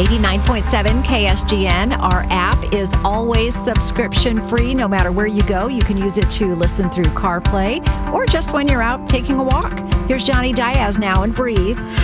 89.7 KSGN. Our app is always subscription free. No matter where you go, you can use it to listen through CarPlay or just when you're out taking a walk. Here's Johnny Diaz now and Breathe.